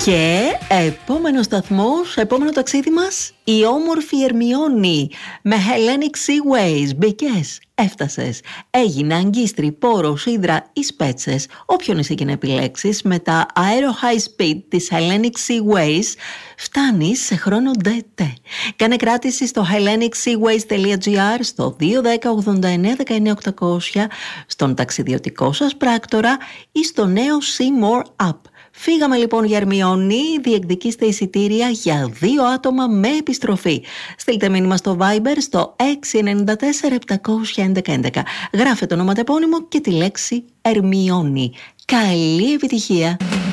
Και επόμενο σταθμός, επόμενο ταξίδι μας, η όμορφη Ερμιόνη με Hellenic Seaways. Μπήκες, έφτασες, έγινε αγκίστρι, πόρος, ύδρα ή σπέτσες, όποιο νησί και να επιλέξεις, με τα Aero High Speed της Hellenic Seaways φτάνεις σε χρόνο ντετέ. Κάνε κράτηση στο hellenicseaways.gr, στο 210 89 19 800, στον ταξιδιωτικό σας πράκτορα ή στο νέο See More App. Φύγαμε λοιπόν για Ερμιόνη, διεκδικήστε εισιτήρια για 2 άτομα με επιστροφή. Στείλτε μήνυμα στο Viber στο 694 711 11. Γράφετε το ονοματεπώνυμο και τη λέξη Ερμιόνη. Καλή επιτυχία!